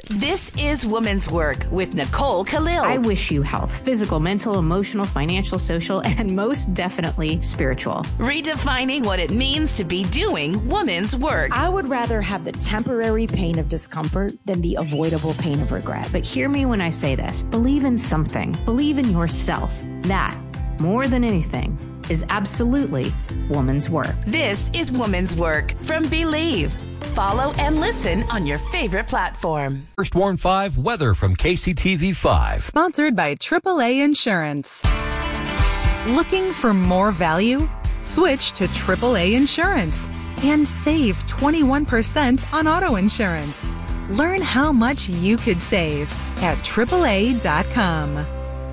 This is Woman's Work with Nicole Khalil. I wish you health, physical, mental, emotional, financial, social, and most definitely spiritual. Redefining what it means to be doing woman's work. I would rather have the temporary pain of discomfort than the avoidable pain of regret. But hear me when I say this. Believe in something. Believe in yourself. That, more than anything, is absolutely woman's work. This is Woman's Work from Believe. Follow and listen on your favorite platform. First Warn 5 weather from KCTV 5. Sponsored by AAA Insurance. Looking for more value? Switch to AAA Insurance and save 21% on auto insurance. Learn how much you could save at AAA.com.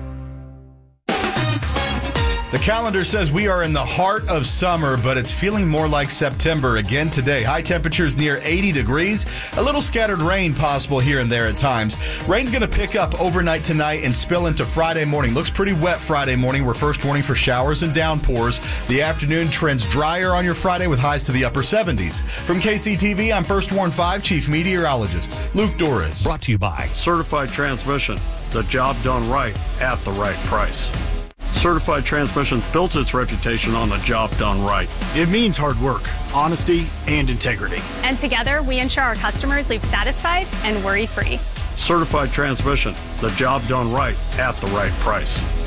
The calendar says we are in the heart of summer, but it's feeling more like September again today. High temperatures near 80 degrees. A little scattered rain possible here and there at times. Rain's going to pick up overnight tonight and spill into Friday morning. Looks pretty wet Friday morning. We're first warning for showers and downpours. The afternoon trends drier on your Friday with highs to the upper 70s. From KCTV, I'm First Warn 5 Chief Meteorologist Luke Doris. Brought to you by Certified Transmission, the job done right at the right price. Certified Transmission built its reputation on the job done right. It means hard work, honesty, and integrity. And together, we ensure our customers leave satisfied and worry-free. Certified Transmission, the job done right at the right price.